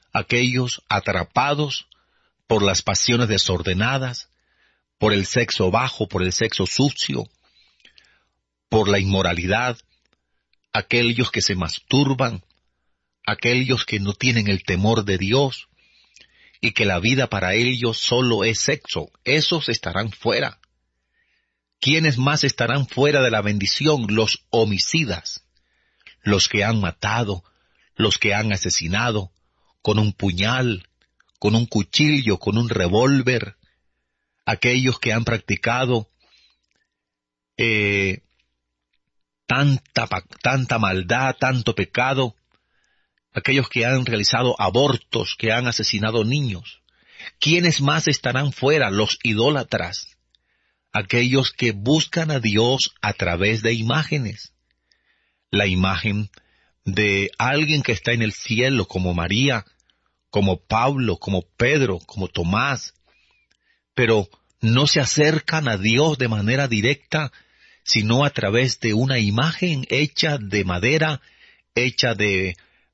aquellos atrapados por las pasiones desordenadas, por el sexo bajo, por el sexo sucio, por la inmoralidad, aquellos que se masturban, aquellos que no tienen el temor de Dios y que la vida para ellos solo es sexo. Esos estarán fuera. ¿Quiénes más estarán fuera de la bendición? Los homicidas, los que han matado, los que han asesinado con un puñal, con un cuchillo, con un revólver, aquellos que han practicado tanta maldad, tanto pecado, aquellos que han realizado abortos, que han asesinado niños. ¿Quiénes más estarán fuera? Los idólatras, aquellos que buscan a Dios a través de imágenes. La imagen de alguien que está en el cielo, como María, como Pablo, como Pedro, como Tomás, pero no se acercan a Dios de manera directa, sino a través de una imagen hecha de madera, hecha de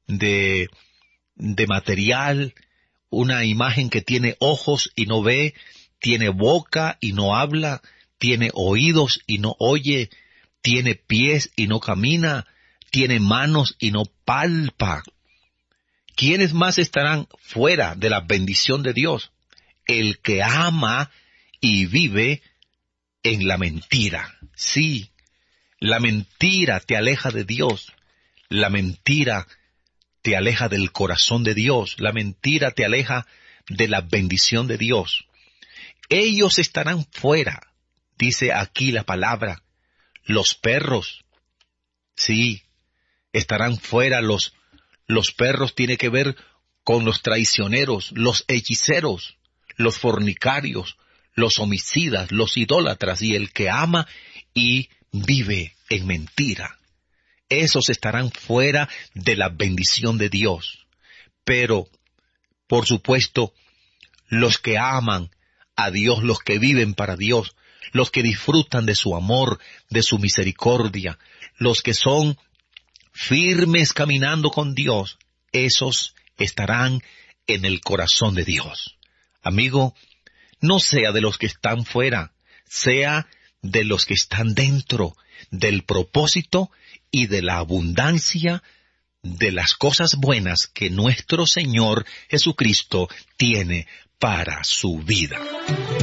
material, una imagen que tiene ojos y no ve, tiene boca y no habla, tiene oídos y no oye, tiene pies y no camina, tiene manos y no palpa. ¿Quiénes más estarán fuera de la bendición de Dios? El que ama y vive en la mentira. Sí, la mentira te aleja de Dios. La mentira te aleja del corazón de Dios. La mentira te aleja de la bendición de Dios. Ellos estarán fuera, dice aquí la palabra. Los perros, sí, estarán fuera. Los perros tiene que ver con los traicioneros, los hechiceros, los fornicarios, los homicidas, los idólatras y el que ama y vive en mentira. Esos estarán fuera de la bendición de Dios. Pero, por supuesto, los que aman a Dios, los que viven para Dios, los que disfrutan de su amor, de su misericordia, los que son firmes caminando con Dios, esos estarán en el corazón de Dios. Amigo, no sea de los que están fuera, sea de los que están dentro del propósito y de la abundancia de las cosas buenas que nuestro Señor Jesucristo tiene para su vida.